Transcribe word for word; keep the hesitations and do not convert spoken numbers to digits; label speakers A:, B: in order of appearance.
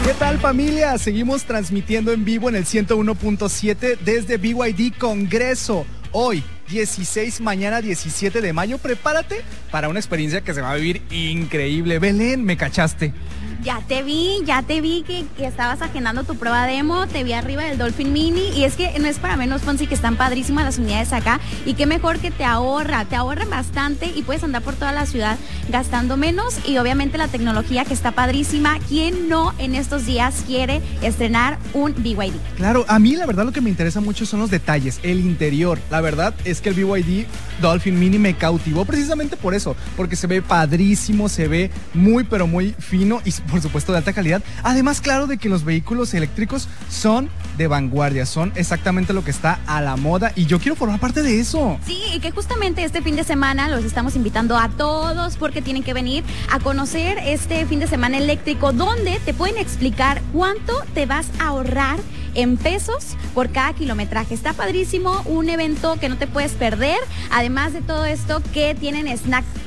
A: ¿Qué tal, familia? Seguimos transmitiendo en vivo en el ciento uno punto siete desde B Y D Congreso. Hoy, dieciséis, mañana diecisiete de mayo, prepárate para una experiencia que se va a vivir increíble. Belén, me cachaste.
B: Ya te vi, ya te vi que, que estabas agendando tu prueba demo, te vi arriba del Dolphin Mini y es que no es para menos, Fonsi, que están padrísimas las unidades acá y qué mejor que te ahorra, te ahorran bastante y puedes andar por toda la ciudad gastando menos y obviamente la tecnología que está padrísima. ¿Quién no en estos días quiere estrenar un B Y D?
A: Claro, a mí la verdad lo que me interesa mucho son los detalles, el interior. La verdad es que el B Y D Dolphin Mini me cautivó precisamente por eso, porque se ve padrísimo, se ve muy pero muy fino y por supuesto de alta calidad. Además, claro, de que los vehículos eléctricos son de vanguardia, son exactamente lo que está a la moda y yo quiero formar parte de eso.
B: Sí, y que justamente este fin de semana los estamos invitando a todos porque tienen que venir a conocer este fin de semana eléctrico donde te pueden explicar cuánto te vas a ahorrar en pesos por cada kilometraje. Está padrísimo, un evento que no te puedes perder. Además de todo esto, que tienen snacks